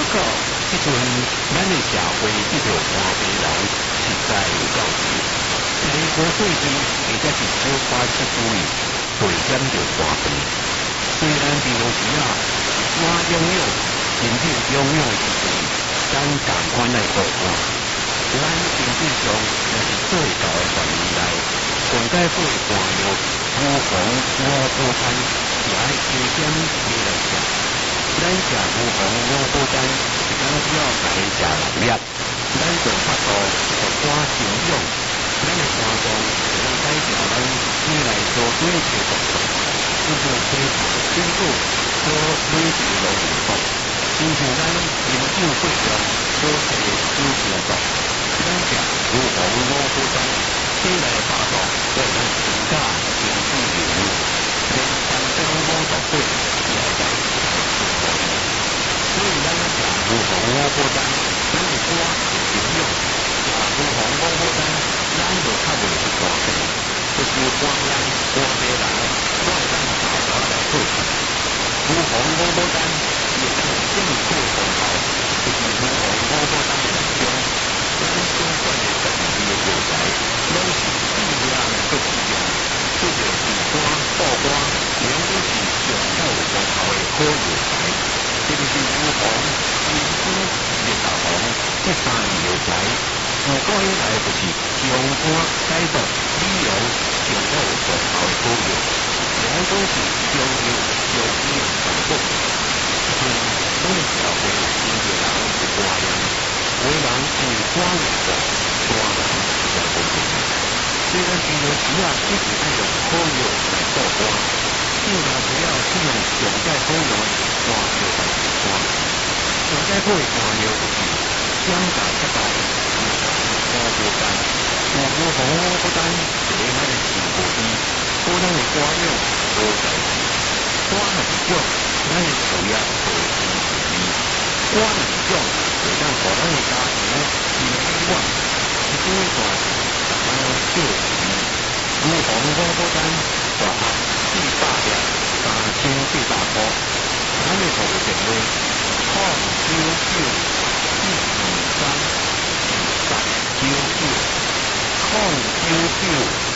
过，即阵咱的社会遇到换病人，实在有够多。一个无对治，或者是小可出主意，就会险着换病。虽然平常时我拥有真正拥有的时阵，咱共款来报官。咱经济上若是做会到的范围内，全解会换药、预防五保单，也爱优先买来食。咱食预防五保单，是讲只要家己食6粒，咱就法度互肝生养，咱的肝脏就能改掉咱体内所堆积的毒素，使得体内水果所累积的农药毒，亲像咱饮酒过量所得的酒精毒。咱食预防五保单，体内的毒素会咱增加经济流入，连三种五毒素也会咱出保利。所以咱食预防五保单，咱的肝会生养；食预防五保单，咱就较袂去大病。就是肝炎、肝病人，我会当早早来做治。预防五保单也当正确功效，就是预防五保单的内容。咱相关的12味的药材，拢是治疗做治疗，做着治肝、补肝，两都是上有功效的好药材。这就是预防、金丝、热大黄这3味药材，自古以来就是强肝解毒、美容上有功效的好药，两都是中药、药医的产品。即阵咱的社会真侪人有肝炎，有的人因为肝硬化，肝人实在无病。虽然平常时一直爱用好药来补肝，但若只要使用上界好用的肝就来治肝。上界好的肝药就是减价7大五保单，有预防五保单，就咱的生活医，好咱的肝养无代志。肝若是弱，咱的事业就会真顺利；肝若是强，就当互咱的家庭真美满。一整段是逐工少一字。预防五保单大盒400粒，3400块。咱的服务电话：099-123-4399，099